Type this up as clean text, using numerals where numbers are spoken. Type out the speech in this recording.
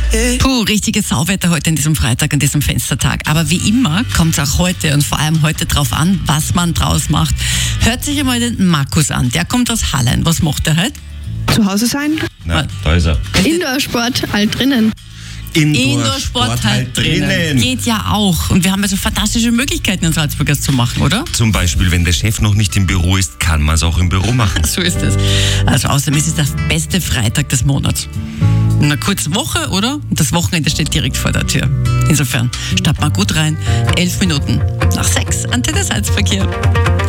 Puh, richtiges Sauwetter heute an diesem Freitag, an diesem Fenstertag. Aber wie immer kommt es auch heute und vor allem heute drauf an, was man draus macht. Hört sich einmal den Markus an. Der kommt aus Hallein. Was macht er heute? Zu Hause sein? Na, da ist er. Indoor-Sport, halt drinnen. Indoor-Sport halt drinnen. Geht ja auch. Und wir haben also fantastische Möglichkeiten in Salzburg, das zu machen, oder? Zum Beispiel, wenn der Chef noch nicht im Büro ist, kann man es auch im Büro machen. So ist es. Also außerdem ist es der beste Freitag des Monats. Eine kurze Woche, oder? Und das Wochenende steht direkt vor der Tür. Insofern, starten wir gut rein. 11 Minuten nach 6, Antenne Salzburg hier.